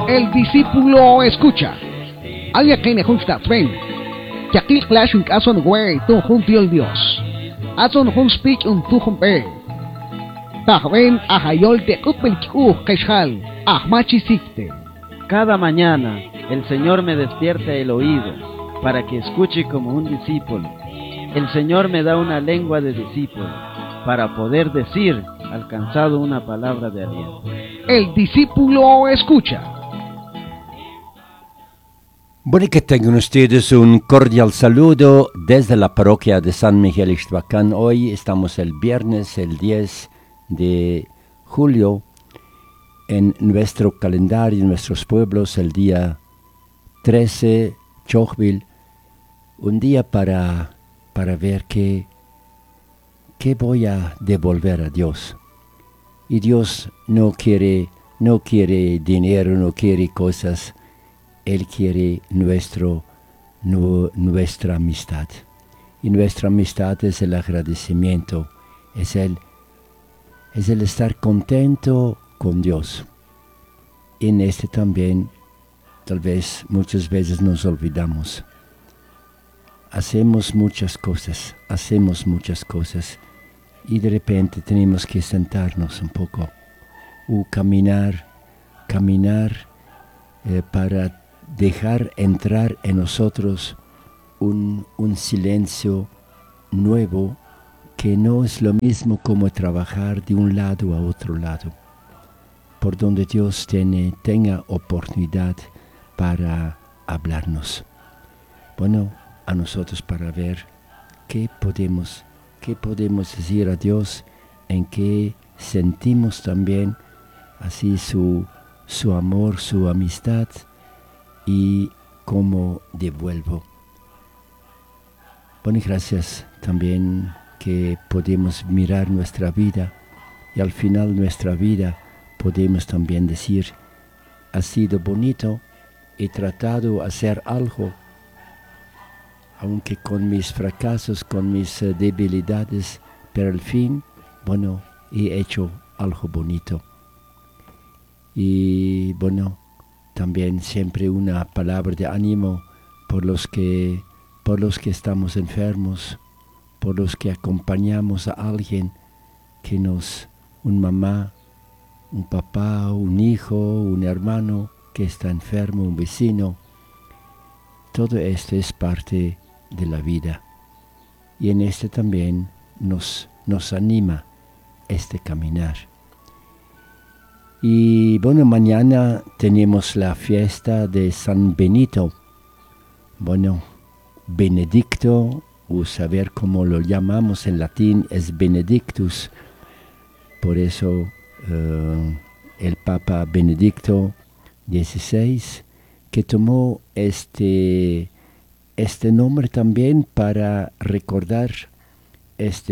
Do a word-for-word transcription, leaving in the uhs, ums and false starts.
El discípulo escucha. Alguien que nejusta tren. Yakil clash un caso en güey, tu junto el Dios. Azon hun speech un tu humpe. Tajben ahayol te kupel kiu keshal. Ahmachi sikte. Cada mañana el Señor me despierta el oído para que escuche como un discípulo. El Señor me da una lengua de discípulo para poder decir, alcanzado una palabra de aliento. El discípulo escucha. Bueno, que tengan ustedes un cordial saludo desde la parroquia de San Miguel Ixthuacán. Hoy estamos el viernes, el diez de julio, en nuestro calendario, en nuestros pueblos, el día trece, Chojbil, un día para, para ver qué, qué voy a devolver a Dios. Y Dios no quiere, no quiere dinero, no quiere cosas. Él quiere nuestro, nu, nuestra amistad. Y nuestra amistad es el agradecimiento, es el, es el estar contento con Dios. Y en este también, tal vez muchas veces nos olvidamos. Hacemos muchas cosas, hacemos muchas cosas. Y de repente tenemos que sentarnos un poco. O caminar, caminar eh, para dejar entrar en nosotros un, un silencio nuevo que no es lo mismo como trabajar de un lado a otro lado, por donde Dios tiene, tenga oportunidad para hablarnos. Bueno, a nosotros para ver qué podemos, qué podemos decir a Dios, en qué sentimos también así su, su amor, su amistad, y cómo devuelvo. Bueno, gracias también que podemos mirar nuestra vida y al final nuestra vida podemos también decir, ha sido bonito, he tratado de hacer algo, aunque con mis fracasos, con mis uh, debilidades, pero al fin, bueno, he hecho algo bonito. Y bueno, también siempre una palabra de ánimo por los que, por los que estamos enfermos, por los que acompañamos a alguien que nos, un mamá, un papá, un hijo, un hermano que está enfermo, un vecino. Todo esto es parte de la vida. Y en este también nos, nos anima este caminar. Y bueno, mañana tenemos la fiesta de San Benito. Bueno, Benedicto, o saber cómo lo llamamos en latín, es Benedictus. Por eso uh, el Papa Benedicto dieciséis, que tomó este, este nombre también para recordar este